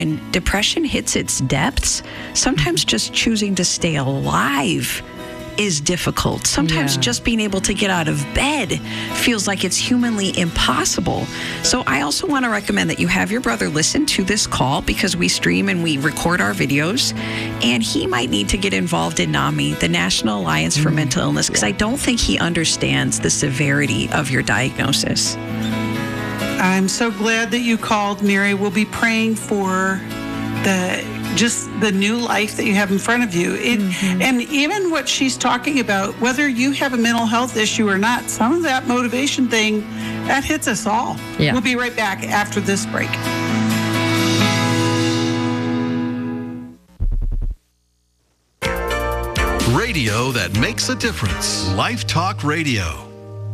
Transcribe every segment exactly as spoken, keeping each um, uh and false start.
When depression hits its depths, sometimes just choosing to stay alive is difficult. Sometimes Yeah. just being able to get out of bed feels like it's humanly impossible. So I also want to recommend that you have your brother listen to this call, because we stream and we record our videos, and he might need to get involved in NAMI, the National Alliance for Mental Illness, because I don't think he understands the severity of your diagnosis. I'm so glad that you called, Mary. We'll be praying for the just the new life that you have in front of you. It, mm-hmm. And even what she's talking about, whether you have a mental health issue or not, some of that motivation thing, that hits us all. Yeah. We'll be right back after this break. Radio that makes a difference. Life Talk Radio.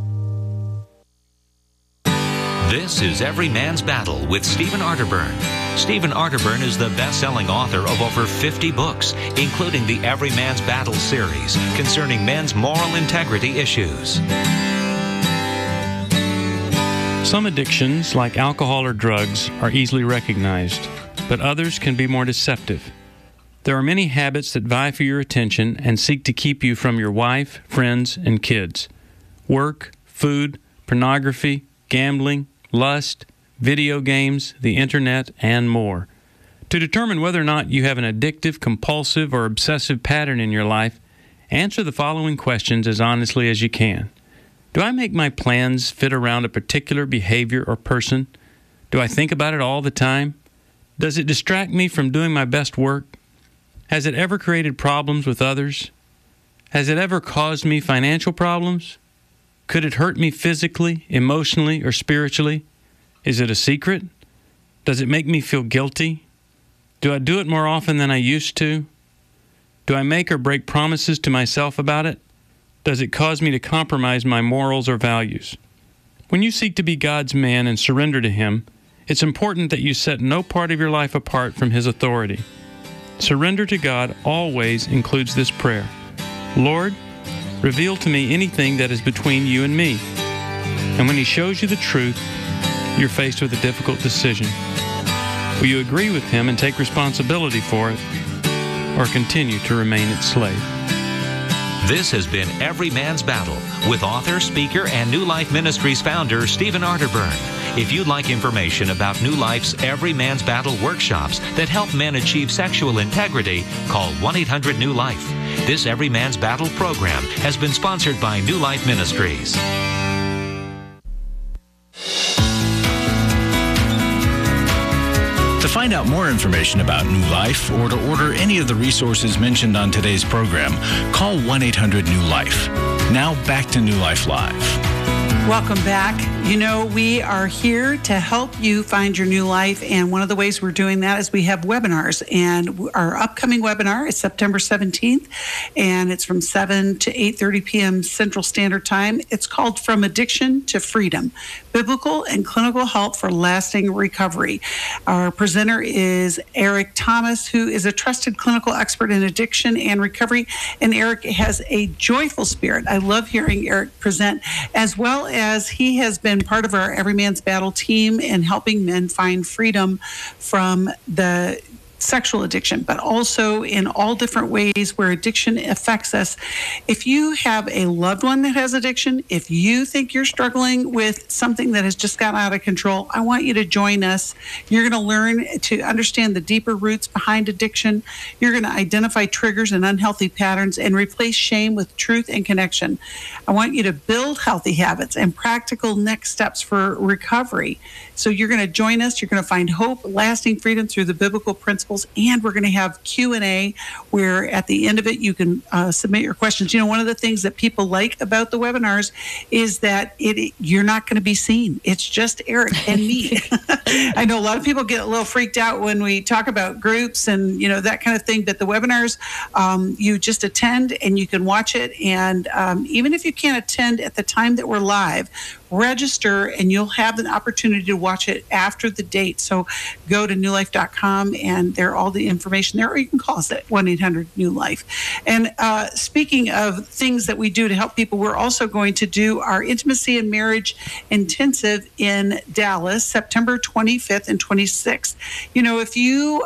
This is Every Man's Battle with Stephen Arterburn. Stephen Arterburn is the best-selling author of over fifty books, including the Every Man's Battle series concerning men's moral integrity issues. Some addictions, like alcohol or drugs, are easily recognized, but others can be more deceptive. There are many habits that vie for your attention and seek to keep you from your wife, friends, and kids. Work, food, pornography, gambling, lust, video games, the internet, and more. To determine whether or not you have an addictive, compulsive, or obsessive pattern in your life, answer the following questions as honestly as you can. Do I make my plans fit around a particular behavior or person? Do I think about it all the time? Does it distract me from doing my best work? Has it ever created problems with others? Has it ever caused me financial problems? Could it hurt me physically, emotionally, or spiritually? Is it a secret? Does it make me feel guilty? Do I do it more often than I used to? Do I make or break promises to myself about it? Does it cause me to compromise my morals or values? When you seek to be God's man and surrender to Him, it's important that you set no part of your life apart from His authority. Surrender to God always includes this prayer: Lord, reveal to me anything that is between you and me. And when He shows you the truth, you're faced with a difficult decision. Will you agree with Him and take responsibility for it, or continue to remain its slave? This has been Every Man's Battle with author, speaker, and New Life Ministries founder Stephen Arterburn. If you'd like information about New Life's Every Man's Battle workshops that help men achieve sexual integrity, call one eight hundred new life. This Every Man's Battle program has been sponsored by New Life Ministries. To find out more information about New Life or to order any of the resources mentioned on today's program, call one eight hundred new life. Now back to New Life Live. Welcome back. You know, we are here to help you find your new life, and one of the ways we're doing that is we have webinars, and our upcoming webinar is September seventeenth, and it's from seven to eight thirty p.m. Central Standard Time. It's called From Addiction to Freedom: Biblical and Clinical Help for Lasting Recovery. Our presenter is Eric Thomas, who is a trusted clinical expert in addiction and recovery, and Eric has a joyful spirit. I love hearing Eric present, as well as he has been part of our Every Man's Battle team in helping men find freedom from the sexual addiction, but also in all different ways where addiction affects us. If you have a loved one that has addiction, if you think you're struggling with something that has just gotten out of control, I want you to join us. You're going to learn to understand the deeper roots behind addiction. You're going to identify triggers and unhealthy patterns and replace shame with truth and connection. I want you to build healthy habits and practical next steps for recovery. So you're going to join us. You're going to find hope, lasting freedom through the biblical principles. And we're going to have Q and A where at the end of it, you can uh, submit your questions. You know, one of the things that people like about the webinars is that it you're not going to be seen. It's just Eric and me. I know a lot of people get a little freaked out when we talk about groups and, you know, that kind of thing. But the webinars, um, you just attend and you can watch it. And um, even if you can't attend at the time that we're live, register, and you'll have an opportunity to watch it after the date. So go to new life dot com, and there all the information there, or you can call us at one eight hundred new life. And uh, speaking of things that we do to help people, we're also going to do our Intimacy and Marriage Intensive in Dallas, September twenty-fifth and twenty-sixth. You know, if you